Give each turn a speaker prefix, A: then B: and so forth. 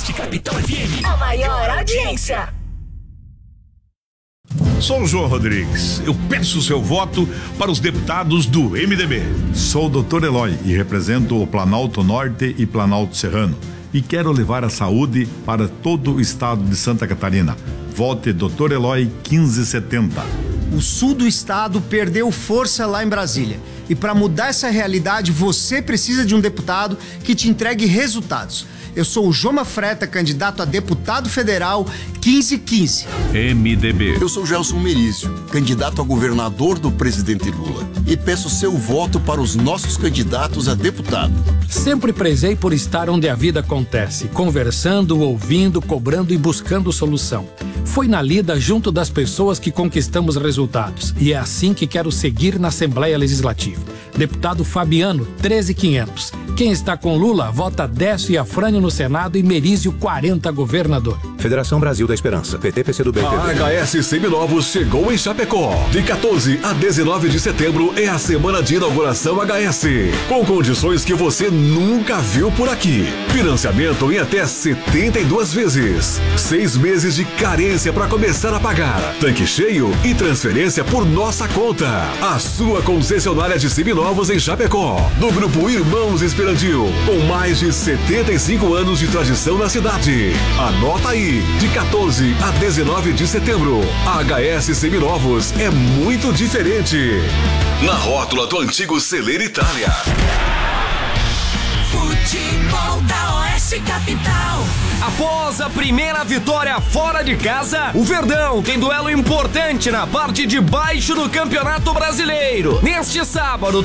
A: Oeste Capital FM.
B: A maior audiência.
C: Sou o João Rodrigues. Eu peço o seu voto para os deputados do MDB.
D: Sou o Dr. Eloy e represento o Planalto Norte e Planalto Serrano. E quero levar a saúde para todo o estado de Santa Catarina. Vote Dr. Eloy 1570.
E: O sul do estado perdeu força lá em Brasília. E para mudar essa realidade, você precisa de um deputado que te entregue resultados. Eu sou o Joma Freta, candidato a deputado federal 1515.
C: MDB.
F: Eu sou Gelson Merizio, candidato a governador do presidente Lula. E peço seu voto para os nossos candidatos a deputado.
G: Sempre prezei por estar onde a vida acontece, conversando, ouvindo, cobrando e buscando solução. Foi na lida junto das pessoas que conquistamos resultados. E é assim que quero seguir na Assembleia Legislativa. Deputado Fabiano, 13500. Quem está com Lula, vota Décio e Afrânio no Senado e Merizio 40 governador.
H: Federação Brasil da Esperança, PT, PCdoB,
I: A HS Seminovos chegou em Chapecó. De 14 a 19 de setembro é a semana de inauguração HS. Com condições que você nunca viu por aqui. Financiamento em até 72 vezes. 6 meses de carência para começar a pagar. Tanque cheio e transferência por nossa conta. A sua concessionária de seminovos em Chapecó. Do grupo Irmãos Esperandil. Com mais de 75 anos de tradição na cidade. Anota aí. De 14 a 19 de setembro. HS Seminovos é muito diferente. Na rótula do antigo Celeiro Itália.
B: Futebol da Oeste Capital.
J: Após a primeira vitória fora de casa, o Verdão tem duelo importante na parte de baixo do Campeonato Brasileiro. Neste sábado,